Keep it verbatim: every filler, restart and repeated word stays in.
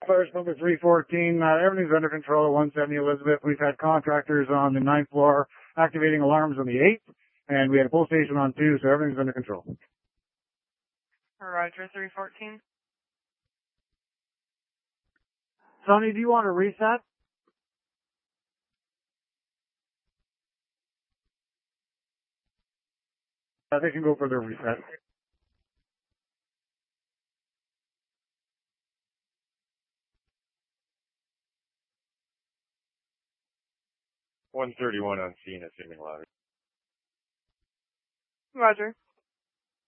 First number three fourteen, uh, everything's under control at one seventy Elizabeth. We've had contractors on the ninth floor activating alarms on the eighth, and we had a pull station on two, so everything's under control. Roger, three fourteen. Sonny, do you want to reset? Uh, they can go for their reset. one thirty-one on scene, assuming louder. Roger.